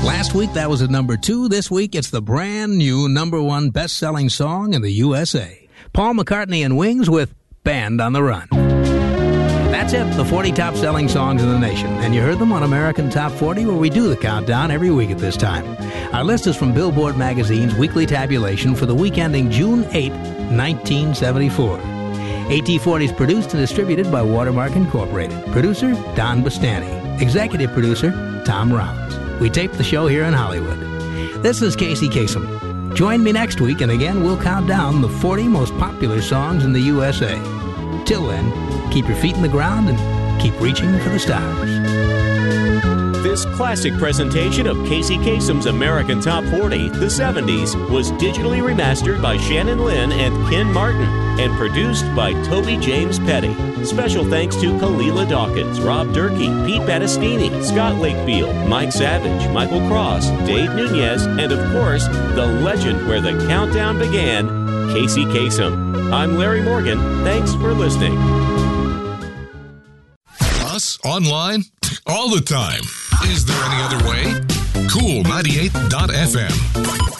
Last week, that was at number 2. This week, it's the brand new number 1 best-selling song in the USA. Paul McCartney and Wings with Band on the Run. That's it, the 40 top-selling songs in the nation. And you heard them on American Top 40, where we do the countdown every week at this time. Our list is from Billboard Magazine's weekly tabulation for the week ending June 8, 1974. AT40 is produced and distributed by Watermark Incorporated. Producer, Don Bastani. Executive producer, Tom Rounds. We tape the show here in Hollywood. This is Casey Kasem. Join me next week, and again, we'll count down the 40 most popular songs in the USA. Till then, keep your feet in the ground and keep reaching for the stars. This classic presentation of Casey Kasem's American Top 40, the 70s, was digitally remastered by Shannon Lynn and Ken Martin and produced by Toby James Petty. Special thanks to Kalila Dawkins, Rob Durkee, Pete Battistini, Scott Lakefield, Mike Savage, Michael Cross, Dave Nunez, and of course, the legend where the countdown began, Casey Kasem. I'm Larry Morgan. Thanks for listening. Us online all the time. Is there any other way? Cool 98.fm.